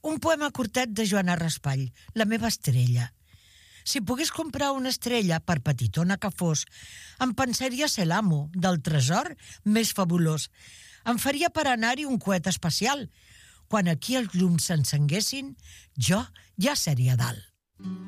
Un poema curtet de Joana Raspall, La meva estrella. Si pogués comprar una estrella, per petitona que fos, em pensaria ser l'amo del tresor més fabulós. Em faria per anar-hi un coet espacial. Quan aquí els llums s'encenguessin, jo ja seria dalt.